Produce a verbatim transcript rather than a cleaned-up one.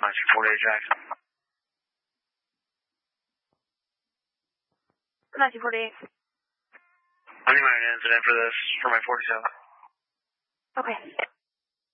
nineteen forty-eight Jackson. nineteen forty-eight. I need my incident for this, for my forty-seven. Okay.